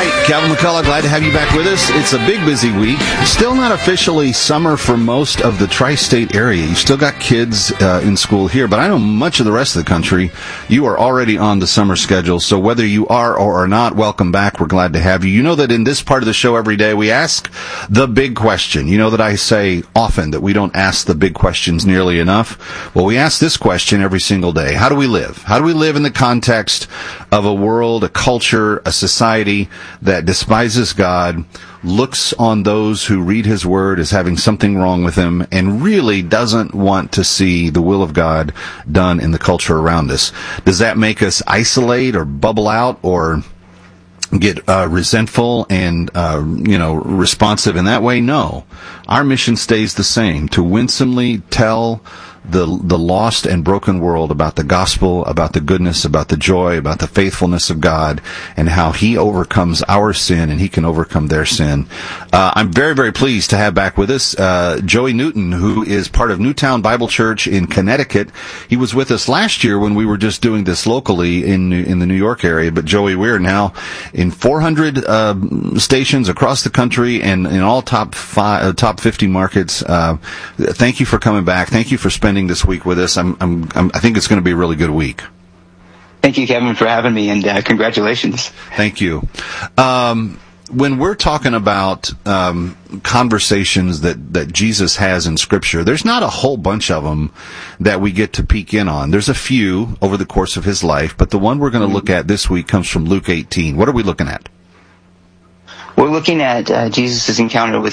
right, Calvin McCullough, glad to have you back with us. It's a big, busy week. Still not officially summer for most of the tri-state area. You've still got kids in school here, but I know much of the rest of the country, you are already on the summer schedule. So whether you are or are not, welcome back. We're glad to have you. You know that in this part of the show every day, we ask the big question. You know that I say often that we don't ask the big questions nearly enough. Well, we ask this question every single day. How do we live? How do we live in the context of a world, a culture, a society that despises God, looks on those who read His Word as having something wrong with them, and really doesn't want to see the will of God done in the culture around us? Does that make us isolate or bubble out or get resentful and responsive in that way? No. Our mission stays the same, to winsomely tell the lost and broken world about the gospel, about the goodness, about the joy, about the faithfulness of God, and how He overcomes our sin and He can overcome their sin. I'm very, very pleased to have back with us Joey Newton, who is part of Newtown Bible Church in Connecticut. He was with us last year when we were just doing this locally in the New York area. But Joey, we're now in 400 stations across the country and in all top 50 markets. Thank you for coming back. Thank you for spending this week with us. I think it's going to be a really good week. Thank you, Kevin, for having me, and congratulations. Thank you. When we're talking about conversations that Jesus has in Scripture, there's not a whole bunch of them that we get to peek in on. There's a few over the course of His life, but the one we're going to look at this week comes from Luke 18. What are we looking at? We're looking at Jesus' encounter with